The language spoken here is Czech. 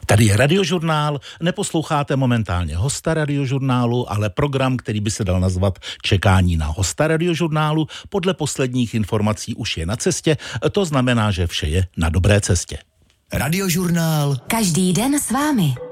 Tady je Radiožurnál, neposloucháte momentálně hosta Radiožurnálu, ale program, který by se dal nazvat Čekání na hosta Radiožurnálu, podle posledních informací už je na cestě, to znamená, že vše je na dobré cestě. Radiožurnál. Každý den s vámi.